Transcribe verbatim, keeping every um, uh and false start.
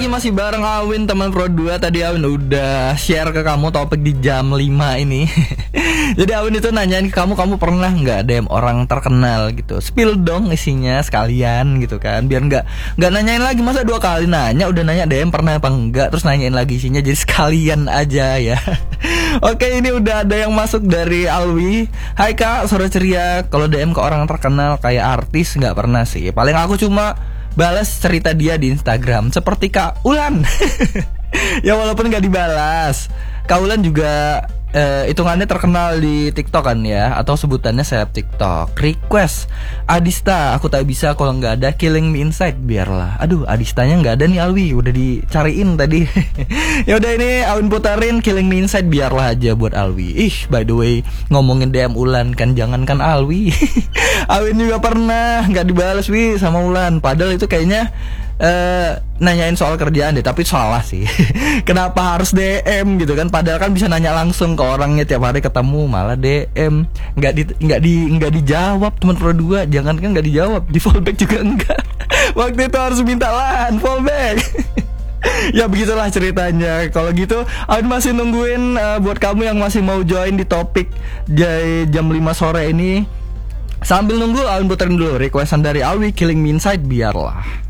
lagi masih bareng Awin teman Pro dua. Tadi Awin udah share ke kamu topik di jam lima ini. Jadi Awin itu nanyain ke kamu, kamu pernah gak D M orang terkenal gitu? Spill dong isinya sekalian gitu kan, biar gak, gak nanyain lagi. Masa dua kali nanya, udah nanya D M pernah apa enggak, terus nanyain lagi isinya, jadi sekalian aja ya. Oke, ini udah ada yang masuk dari Alwi. Hai kak, sore ceria. Kalau D M ke orang terkenal kayak artis gak pernah sih. Paling aku cuma balas cerita dia di Instagram, seperti Kak Ulan. Ya walaupun gak dibalas. Kak Ulan juga eh, hitungannya terkenal di TikTok kan ya, atau sebutannya seleb TikTok. Request Adista, aku tak bisa kalau nggak ada Killing Me Inside. Biarlah. Aduh, Adistanya nggak ada nih Alwi, udah dicariin tadi. Ya udah, ini Awin putarin Killing Me Inside Biarlah aja buat Alwi. Ih, by the way, ngomongin D M Ulan kan, jangankan Alwi. Awin juga pernah nggak dibalas Wi sama Ulan. Padahal itu kayaknya Uh, nanyain soal kerjaan deh, tapi salah sih. Kenapa harus D M gitu kan? Padahal kan bisa nanya langsung ke orangnya, tiap hari ketemu, malah D M. Nggak di nggak di nggak dijawab teman Pro dua. Jangan kan nggak dijawab, di fallback juga enggak. Waktu itu harus minta lahan fallback. Ya begitulah ceritanya. Kalau gitu Awin masih nungguin uh, buat kamu yang masih mau join di topik di jam lima sore ini. Sambil nunggu, Awin puterin dulu requestan dari Alwi, Killing Me Inside Biarlah.